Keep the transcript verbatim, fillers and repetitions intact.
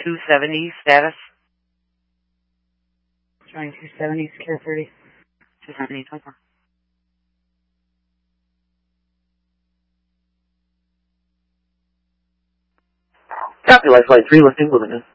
two seventy status. Trying two seventy, secure thirty. two seventy, twenty-four. Copy, Life Flight three, lifting Bloomington.